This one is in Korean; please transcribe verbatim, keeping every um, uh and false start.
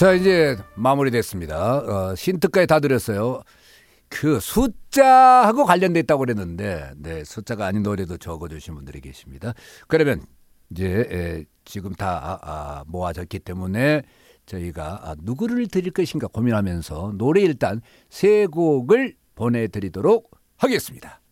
자, 이제 마무리됐습니다. 어, 힌트까지 다 드렸어요. 그 숫자하고 관련돼 있다고 그랬는데, 네, 숫자가 아닌 노래도 적어주신 분들이 계십니다. 그러면 이제 에, 지금 다 아, 모아졌기 때문에 저희가 아, 누구를 드릴 것인가 고민하면서 노래 일단 세 곡을 보내드리도록 하겠습니다.